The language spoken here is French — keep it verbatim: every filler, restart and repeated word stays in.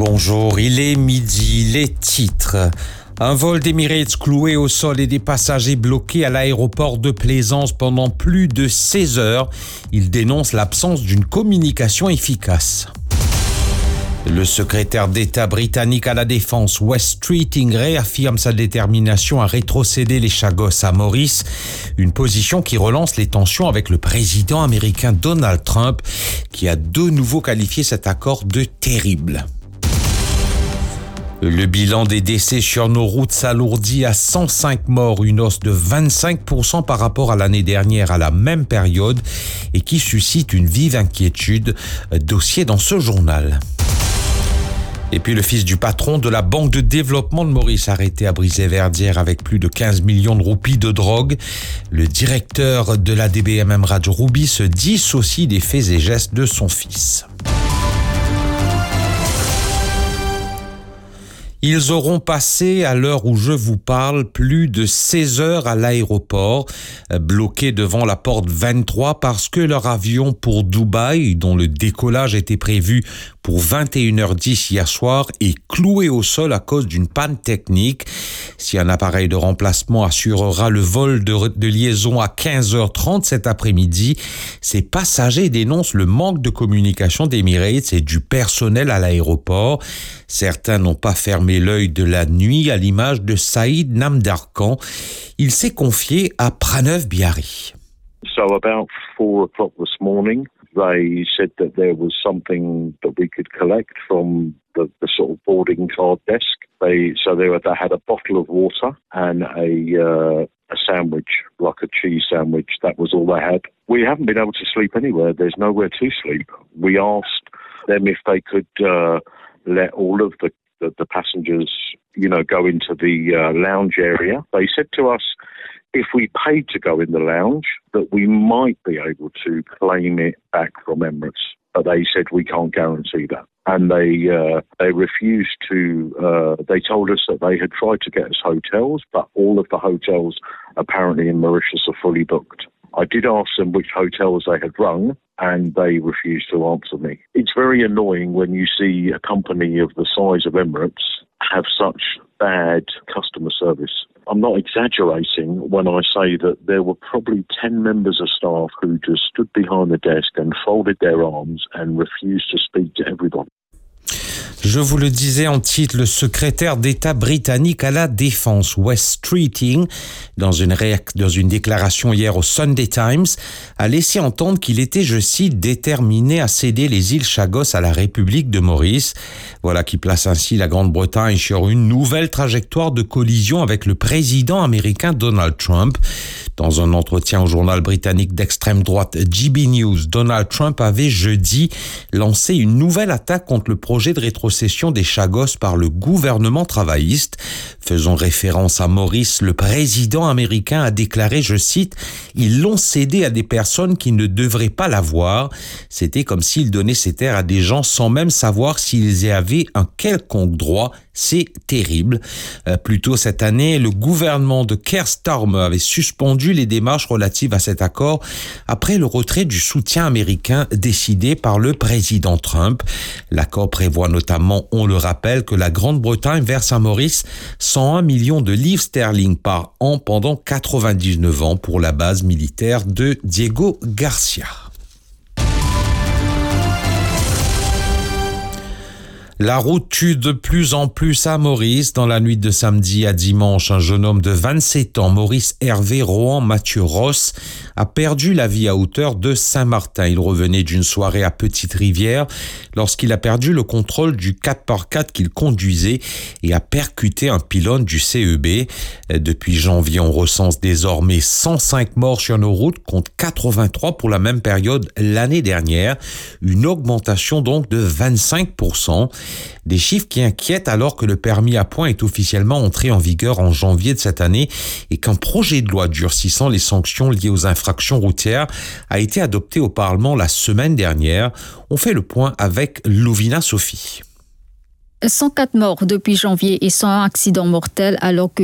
Bonjour, il est midi, les titres. Un vol d'Emirates cloué au sol et des passagers bloqués à l'aéroport de Plaisance pendant plus de seize heures. Il dénonce l'absence d'une communication efficace. Le secrétaire d'État britannique à la Défense, Wes Streeting, réaffirme sa détermination à rétrocéder les Chagos à Maurice, une position qui relance les tensions avec le président américain Donald Trump, qui a de nouveau qualifié cet accord de terrible. Le bilan des décès sur nos routes s'alourdit à cent cinq morts, une hausse de vingt-cinq pour cent par rapport à l'année dernière à la même période et qui suscite une vive inquiétude. Dossier dans ce journal. Et puis le fils du patron de la Banque de développement de Maurice, arrêté à Brisay-Verdière avec plus de quinze millions de roupies de drogue. Le directeur de la D B M M Radio Roubi se dissocie des faits et gestes de son fils. Ils auront passé, à l'heure où je vous parle, plus de seize heures à l'aéroport, bloqués devant la porte vingt-trois parce que leur avion pour Dubaï, dont le décollage était prévu pour vingt et une heures dix hier soir, est cloué au sol à cause d'une panne technique. Si un appareil de remplacement assurera le vol de, de liaison à quinze heures trente cet après-midi, ces passagers dénoncent le manque de communication d'Emirates et du personnel à l'aéroport. Certains n'ont pas fermé l'œil de la nuit, à l'image de Saïd Namdarkan. Il s'est confié à Pranav Biari. So about four o'clock this morning, they said that there was something that we could collect from the, the sort of boarding card desk. They so they, were, they had a bottle of water and a uh, a sandwich, like a cheese sandwich. That was all they had. We haven't been able to sleep anywhere. There's nowhere to sleep. We asked them if they could uh, let all of the, the, the passengers, you know, go into the uh, lounge area. They said to us, if we paid to go in the lounge, that we might be able to claim it back from Emirates. But they said we can't guarantee that. And they uh, they refused to, uh, they told us that they had tried to get us hotels, but all of the hotels apparently in Mauritius are fully booked. I did ask them which hotels they had rung, and they refused to answer me. It's very annoying when you see a company of the size of Emirates have such bad customer service. I'm not exaggerating when I say that there were probably ten members of staff who just stood behind the desk and folded their arms and refused to speak to everybody. Je vous le disais en titre, le secrétaire d'État britannique à la Défense, Wes Streeting, dans une, réac- dans une déclaration hier au Sunday Times, a laissé entendre qu'il était, je cite, déterminé à céder les îles Chagos à la République de Maurice. Voilà qui place ainsi la Grande-Bretagne sur une nouvelle trajectoire de collision avec le président américain Donald Trump. Dans un entretien au journal britannique d'extrême droite G B News, Donald Trump avait jeudi lancé une nouvelle attaque contre le projet de rétrocession des Chagos par le gouvernement travailliste. Faisant référence à Maurice, le président américain a déclaré, je cite, « Ils l'ont cédé à des personnes qui ne devraient pas l'avoir. C'était comme s'ils donnaient ces terres à des gens sans même savoir s'ils y avaient un quelconque droit. C'est terrible. » Euh, plus tôt cette année, le gouvernement de Keir Starmer avait suspendu les démarches relatives à cet accord après le retrait du soutien américain décidé par le président Trump. L'accord prévoit notamment, on le rappelle, que la Grande-Bretagne verse à Maurice cent un millions de livres sterling par an pendant quatre-vingt-dix-neuf ans pour la base militaire de Diego Garcia. La route tue de plus en plus à Maurice. Dans la nuit de samedi à dimanche, un jeune homme de vingt-sept ans, Maurice Hervé Rohan Mathieu Ross, a perdu la vie à hauteur de Saint-Martin. Il revenait d'une soirée à Petite-Rivière lorsqu'il a perdu le contrôle du quatre par quatre qu'il conduisait et a percuté un pylône du C E B. Depuis janvier, on recense désormais cent cinq morts sur nos routes contre quatre-vingt-trois pour la même période l'année dernière. Une augmentation donc de vingt-cinq pour cent. Des chiffres qui inquiètent alors que le permis à points est officiellement entré en vigueur en janvier de cette année et qu'un projet de loi durcissant les sanctions liées aux infractions routières a été adopté au Parlement la semaine dernière. On fait le point avec Louvina Sophie. cent quatre morts depuis janvier et cent un accidents mortels alors que